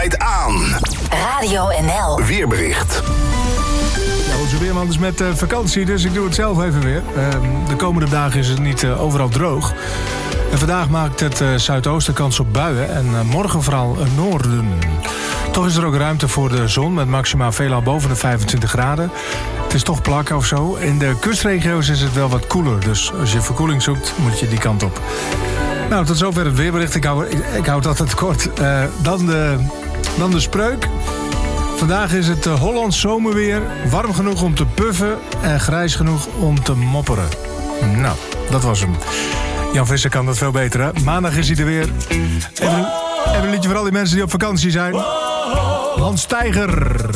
tijd aan. Radio NL. Weerbericht. Ja, onze weerman is met vakantie, dus ik doe het zelf even weer. De komende dagen is het niet overal droog. En vandaag maakt het zuidoosten kans op buien en morgen vooral noorden. Toch is er ook ruimte voor de zon met maxima veelal boven de 25 graden. Het is toch plakken of zo. In de kustregio's is het wel wat koeler, dus als je verkoeling zoekt moet je die kant op. Nou, tot zover het weerbericht. Ik hou het altijd kort. Dan de spreuk. Vandaag is het Hollands zomerweer. Warm genoeg om te puffen en grijs genoeg om te mopperen. Nou, dat was hem. Jan Visser kan dat veel beter, hè? Maandag is hij er weer. Even een liedje voor al die mensen die op vakantie zijn. Hans Steiger.